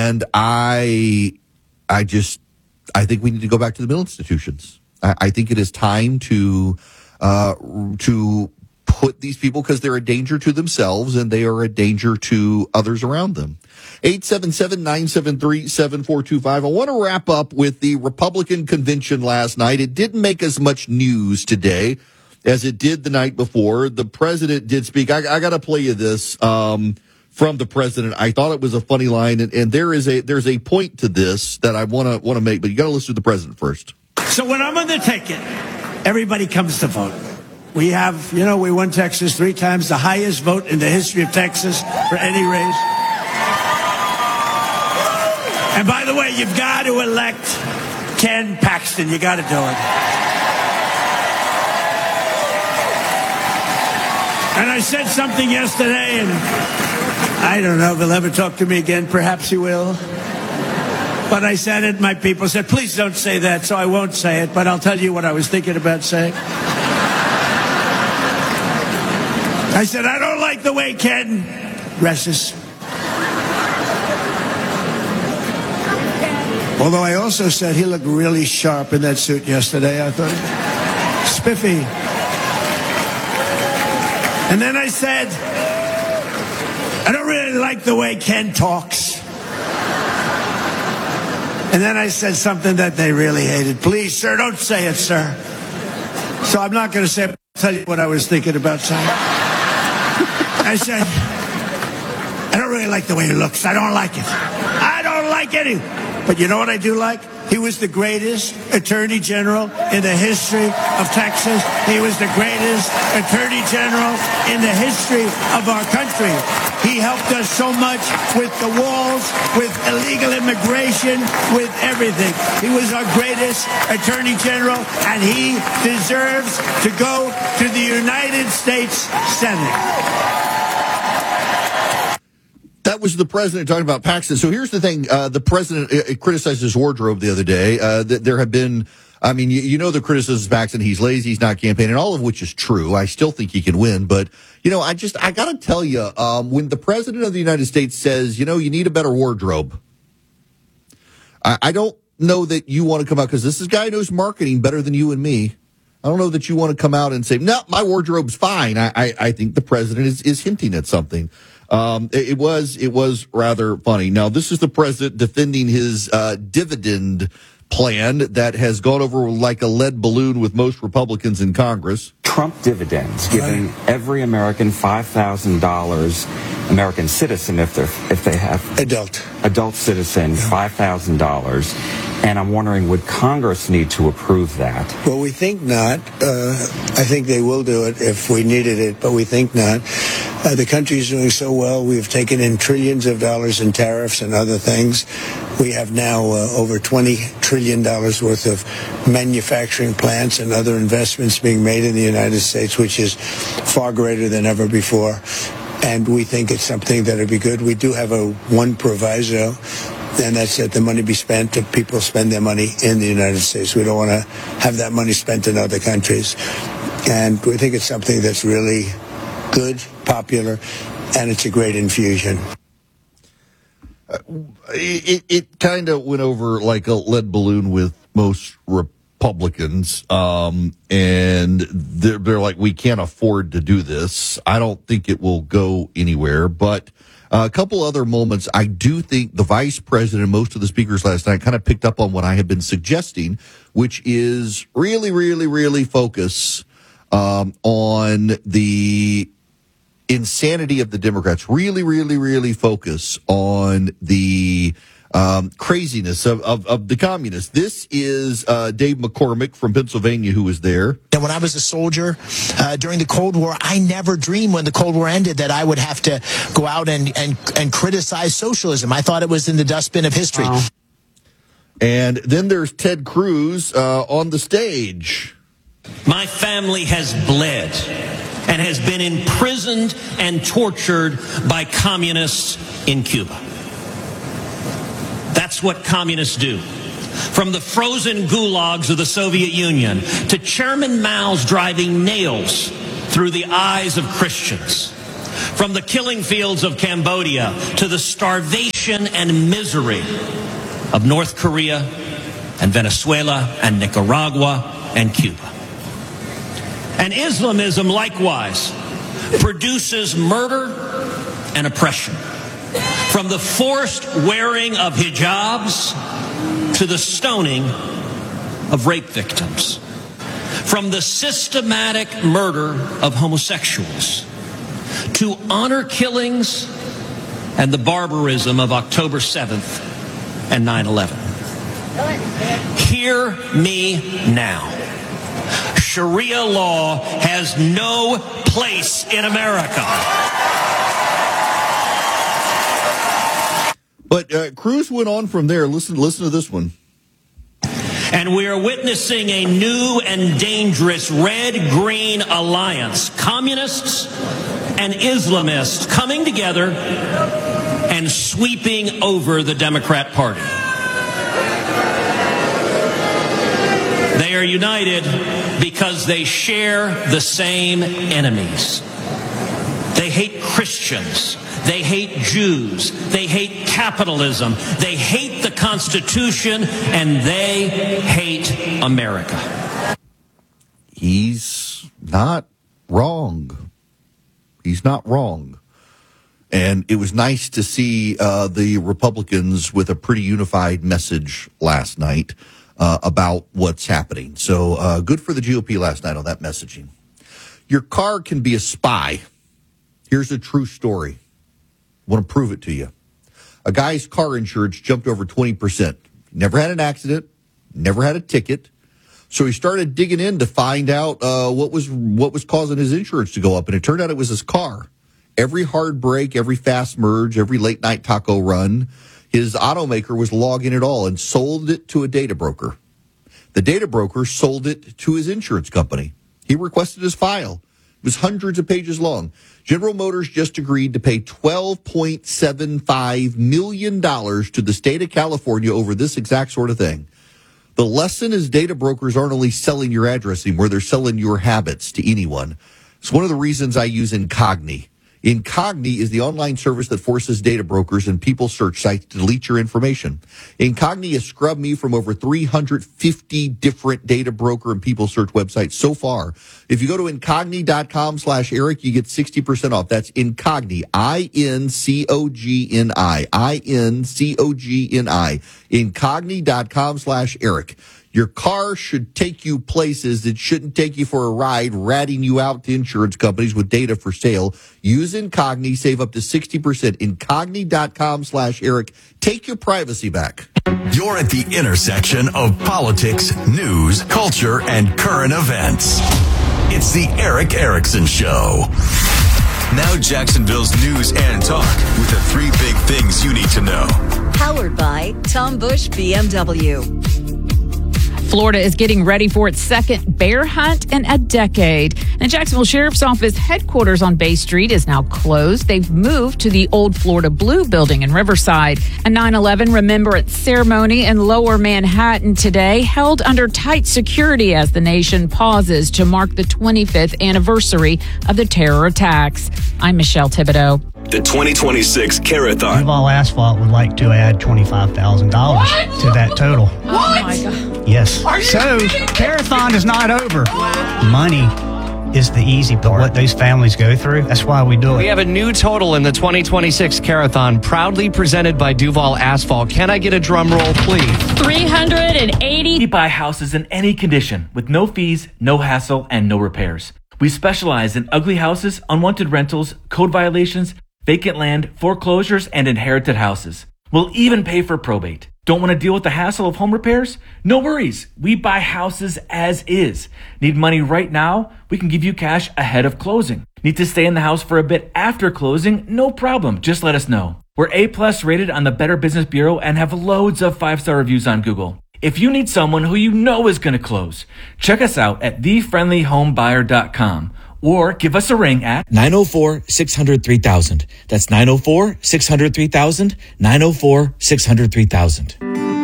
And I think we need to go back to the middle institutions. I think it is time to put these people, because they're a danger to themselves and they are a danger to others around them. 877-973-7425. I want to wrap up with the Republican convention last night. It didn't make as much news today as it did the night before. The president did speak. I got to play you this from the president. I thought it was a funny line, and there's a point to this that I want to make, but you got to listen to the president first. So when I'm on the ticket, everybody comes to vote. We have, we won Texas 3 times, the highest vote in the history of Texas for any race. And by the way, you've got to elect Ken Paxton. You got to do it. And I said something yesterday, and I don't know if he'll ever talk to me again. Perhaps he will. But I said it, my people said, please don't say that, so I won't say it, but I'll tell you what I was thinking about saying. I said, I don't like the way Ken dresses. Although I also said he looked really sharp in that suit yesterday. I thought, spiffy. And then I said, I don't really like the way Ken talks. And then I said something that they really hated. Please, sir, don't say it, sir. So I'm not going to say it. I'll tell you what I was thinking about saying. I said, I don't really like the way he looks. I don't like it. I don't like it. But you know what I do like? He was the greatest attorney general in the history of Texas. He was the greatest attorney general in the history of our country. He helped us so much with the walls, with illegal immigration, with everything. He was our greatest attorney general, and he deserves to go to the United States Senate. That was the president talking about Paxton. So here's the thing. The president criticized his wardrobe the other day. There have been, the criticisms of Paxton. He's lazy, he's not campaigning, all of which is true. I still think he can win. But, I got to tell you, when the president of the United States says, you need a better wardrobe, I don't know that you want to come out, because this is a guy who knows marketing better than you and me. I don't know that you want to come out and say, no, my wardrobe's fine. I think the president is hinting at something. It was rather funny. Now, this is the president defending his dividend plan that has gone over like a lead balloon with most Republicans in Congress. Trump dividends, giving every American $5,000, American citizen if they have adult citizen, $5,000. And I'm wondering, would Congress need to approve that? Well, we think not. I think they will do it if we needed it, but we think not. The country is doing so well. We've taken in trillions of dollars in tariffs and other things. We have now over $20 trillion worth of manufacturing plants and other investments being made in the United States, which is far greater than ever before. And we think it's something that would be good. We do have one proviso, and that's that the money be spent if people spend their money in the United States. We don't want to have that money spent in other countries. And we think it's something that's really good, popular, and it's a great infusion. It kind of went over like a lead balloon with most Republicans, and they're like, we can't afford to do this. I don't think it will go anywhere, but a couple other moments. I do think the vice president and most of the speakers last night kind of picked up on what I have been suggesting, which is really, really, really focus on the insanity of the Democrats. Really, really, really focus on the craziness of the communists. This is Dave McCormick from Pennsylvania, who was there. And when I was a soldier during the Cold War, I never dreamed when the Cold War ended that I would have to go out and criticize socialism. I thought it was in the dustbin of history. Wow. And then there's Ted Cruz on the stage. My family has bled and has been imprisoned and tortured by communists in Cuba. That's what communists do. From the frozen gulags of the Soviet Union to Chairman Mao's driving nails through the eyes of Christians, From the killing fields of Cambodia to the starvation and misery of North Korea and Venezuela and Nicaragua and Cuba. And Islamism likewise produces murder and oppression. From the forced wearing of hijabs to the stoning of rape victims. From the systematic murder of homosexuals to honor killings and the barbarism of October 7th and 9/11. Hear me now. Sharia law has no place in America. But Cruz went on from there. Listen to this one. And we are witnessing a new and dangerous red-green alliance. Communists and Islamists coming together and sweeping over the Democrat Party. They are united because they share the same enemies. They hate Christians. They hate Jews. They hate capitalism. They hate the Constitution, and they hate America. He's not wrong. He's not wrong. And it was nice to see the Republicans with a pretty unified message last night about what's happening. So good for the GOP last night on that messaging. Your car can be a spy. Here's a true story. I want to prove it to you. A guy's car insurance jumped over 20%. Never had an accident, never had a ticket. So he started digging in to find out what was causing his insurance to go up. And it turned out it was his car. Every hard break, every fast merge, every late night taco run, his automaker was logging it all and sold it to a data broker. The data broker sold it to his insurance company. He requested his file. It was hundreds of pages long. General Motors just agreed to pay $12.75 million to the state of California over this exact sort of thing. The lesson is data brokers aren't only selling your address anymore, they're selling your habits to anyone. It's one of the reasons I use Incogni. Incogni is the online service that forces data brokers and people search sites to delete your information. Incogni has scrubbed me from over 350 different data broker and people search websites so far. If you go to incogni.com/Eric, you get 60% off. That's Incogni, INCOGNI, INCOGNI, incogni.com/Eric. Your car should take you places that shouldn't take you for a ride, ratting you out to insurance companies with data for sale. Use Incogni, save up to 60%. Incogni.com/Eric. Take your privacy back. You're at the intersection of politics, news, culture, and current events. It's the Erick Erickson Show. Now Jacksonville's news and talk with the three big things you need to know. Powered by Tom Bush BMW. Florida is getting ready for its second bear hunt in a decade. And Jacksonville Sheriff's Office headquarters on Bay Street is now closed. They've moved to the old Florida Blue building in Riverside. A 9/11 remembrance ceremony in Lower Manhattan today held under tight security as the nation pauses to mark the 25th anniversary of the terror attacks. I'm Michelle Thibodeau. The 2026 Carathon. Duval Asphalt would like to add $25,000 to that total. What? Oh my God. Yes. So, Carathon is not over. Money is the easy part. What those families go through, that's why we do it. We have a new total in the 2026 Carathon, proudly presented by Duval Asphalt. Can I get a drum roll, please? 380. We buy houses in any condition with no fees, no hassle, and no repairs. We specialize in ugly houses, unwanted rentals, code violations, vacant land, foreclosures, and inherited houses. We'll even pay for probate. Don't want to deal with the hassle of home repairs? No worries. We buy houses as is. Need money right now? We can give you cash ahead of closing. Need to stay in the house for a bit after closing? No problem. Just let us know. We're A+ rated on the Better Business Bureau and have loads of 5-star reviews on Google. If you need someone who you know is going to close, check us out at thefriendlyhomebuyer.com. Or give us a ring at 904-600-3000. That's 904-600-3000, 904-600-3000.